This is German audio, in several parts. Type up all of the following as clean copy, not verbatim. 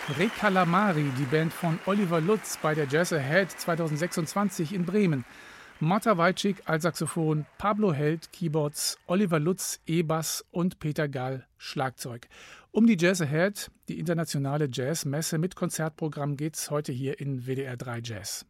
Recalamari, die Band von Oliver Lutz bei der Jazz Ahead 2026 in Bremen. Marta Wajcik Altsaxophon, Pablo Held Keyboards, Oliver Lutz E-Bass und Peter Gall Schlagzeug. Um die Jazz Ahead, die internationale Jazzmesse mit Konzertprogramm, geht's heute hier in WDR 3 Jazz.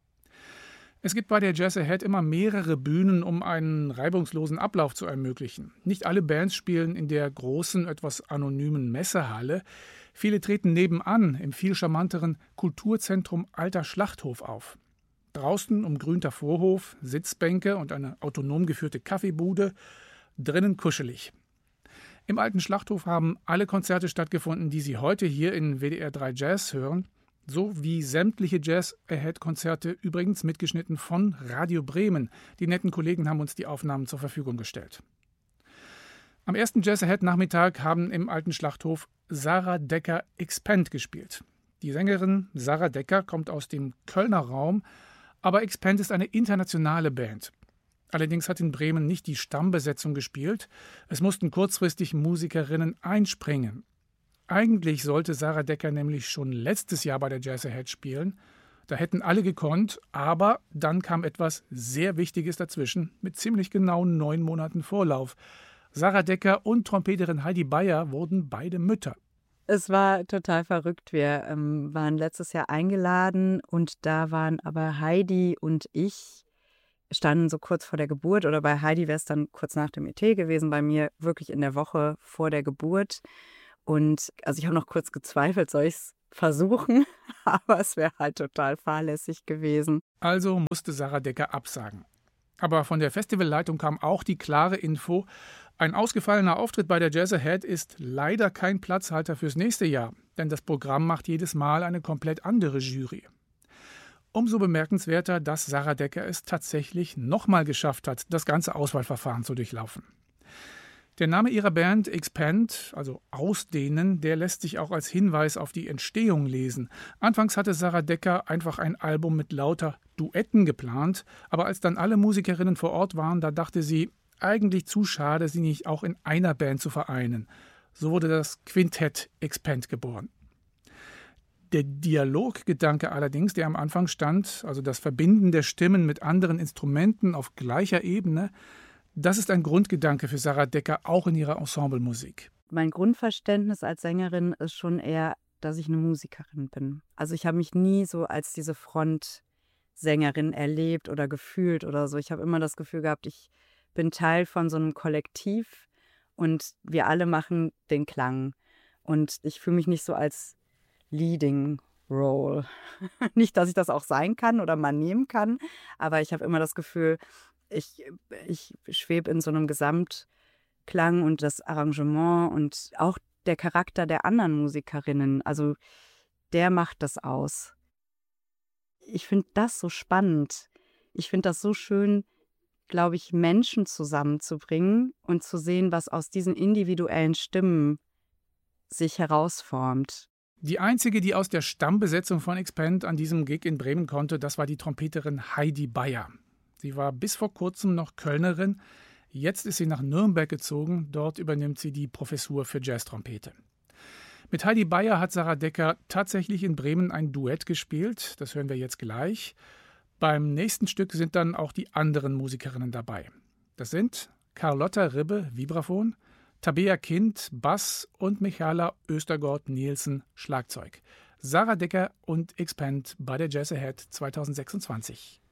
Es gibt bei der Jazz Ahead immer mehrere Bühnen, um einen reibungslosen Ablauf zu ermöglichen. Nicht alle Bands spielen in der großen, etwas anonymen Messehalle. Viele treten nebenan im viel charmanteren Kulturzentrum Alter Schlachthof auf. Draußen umgrünter Vorhof, Sitzbänke und eine autonom geführte Kaffeebude, drinnen kuschelig. Im Alten Schlachthof haben alle Konzerte stattgefunden, die Sie heute hier in WDR 3 Jazz hören, so wie sämtliche Jazz-Ahead-Konzerte, übrigens mitgeschnitten von Radio Bremen. Die netten Kollegen haben uns die Aufnahmen zur Verfügung gestellt. Am ersten Jazz-Ahead-Nachmittag haben im Alten Schlachthof Sarah Decker Expand gespielt. Die Sängerin Sarah Decker kommt aus dem Kölner Raum, aber Expand ist eine internationale Band. Allerdings hat in Bremen nicht die Stammbesetzung gespielt. Es mussten kurzfristig Musikerinnen einspringen. Eigentlich sollte Sarah Decker nämlich schon letztes Jahr bei der Jazz Ahead spielen. Da hätten alle gekonnt, aber dann kam etwas sehr Wichtiges dazwischen, mit ziemlich genau 9 Monaten Vorlauf. Sarah Decker und Trompeterin Heidi Beyer wurden beide Mütter. Es war total verrückt. Wir waren letztes Jahr eingeladen und da waren aber Heidi und ich standen so kurz vor der Geburt, oder bei Heidi wäre es dann kurz nach dem ET gewesen, bei mir wirklich in der Woche vor der Geburt. Und also ich habe noch kurz gezweifelt, soll ich es versuchen? Aber es wäre halt total fahrlässig gewesen. Also musste Sarah Decker absagen. Aber von der Festivalleitung kam auch die klare Info, ein ausgefallener Auftritt bei der Jazz Ahead ist leider kein Platzhalter fürs nächste Jahr, denn das Programm macht jedes Mal eine komplett andere Jury. Umso bemerkenswerter, dass Sarah Decker es tatsächlich nochmal geschafft hat, das ganze Auswahlverfahren zu durchlaufen. Der Name ihrer Band Expand, also Ausdehnen, der lässt sich auch als Hinweis auf die Entstehung lesen. Anfangs hatte Sarah Decker einfach ein Album mit lauter Duetten geplant, aber als dann alle Musikerinnen vor Ort waren, da dachte sie, eigentlich zu schade, sie nicht auch in einer Band zu vereinen. So wurde das Quintett Expand geboren. Der Dialoggedanke allerdings, der am Anfang stand, also das Verbinden der Stimmen mit anderen Instrumenten auf gleicher Ebene, das ist ein Grundgedanke für Sarah Decker auch in ihrer Ensemblemusik. Mein Grundverständnis als Sängerin ist schon eher, dass ich eine Musikerin bin. Also ich habe mich nie so als diese Frontsängerin erlebt oder gefühlt oder so. Ich habe immer das Gefühl gehabt, ich bin Teil von so einem Kollektiv und wir alle machen den Klang. Und ich fühle mich nicht so als Leading Role. Nicht, dass ich das auch sein kann oder mal nehmen kann, aber ich habe immer das Gefühl, ich schwebe in so einem Gesamtklang und das Arrangement und auch der Charakter der anderen Musikerinnen, also der macht das aus. Ich finde das so spannend. Ich finde das so schön, glaube ich, Menschen zusammenzubringen und zu sehen, was aus diesen individuellen Stimmen sich herausformt. Die einzige, die aus der Stammbesetzung von Expand an diesem Gig in Bremen konnte, das war die Trompeterin Heidi Beyer. Sie war bis vor kurzem noch Kölnerin. Jetzt ist sie nach Nürnberg gezogen. Dort übernimmt sie die Professur für Jazztrompete. Mit Heidi Beyer hat Sarah Decker tatsächlich in Bremen ein Duett gespielt. Das hören wir jetzt gleich. Beim nächsten Stück sind dann auch die anderen Musikerinnen dabei. Das sind Carlotta Ribbe, Vibraphon, Tabea Kind, Bass und Michaela Östergård-Nielsen, Schlagzeug. Sarah Decker und Expand bei der Jazz Ahead 2026.